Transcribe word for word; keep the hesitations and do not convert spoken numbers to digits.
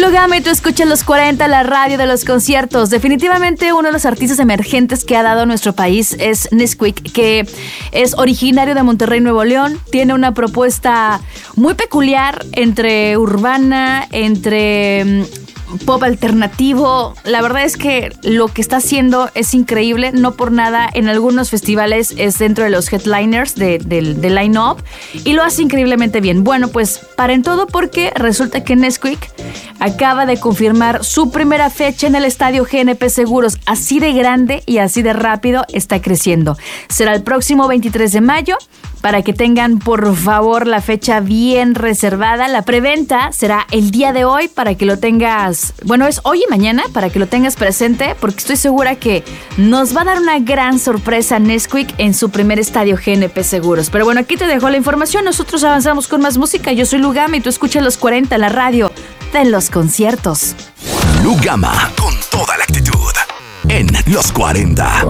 Lugama y tú escuchas Los cuarenta, la radio de los conciertos. Definitivamente uno de los artistas emergentes que ha dado nuestro país es Nesquik, que es originario de Monterrey, Nuevo León. Tiene una propuesta muy peculiar entre urbana, entre pop alternativo. La verdad es que lo que está haciendo es increíble. No por nada en algunos festivales es dentro de los headliners de, de, de line-up y lo hace increíblemente bien. Bueno, pues paren todo porque resulta que Nesquik acaba de confirmar su primera fecha en el estadio G N P Seguros. Así de grande y así de rápido está creciendo. Será el próximo veintitrés de mayo. Para que tengan, por favor, la fecha bien reservada. La preventa será el día de hoy para que lo tengas... Bueno, es hoy y mañana para que lo tengas presente, porque estoy segura que nos va a dar una gran sorpresa Nesquik en su primer estadio G N P Seguros. Pero bueno, aquí te dejo la información. Nosotros avanzamos con más música. Yo soy Lugama y tú escuchas Los cuarenta, la radio de los conciertos. Lugama, con toda la actitud, en Los cuarenta.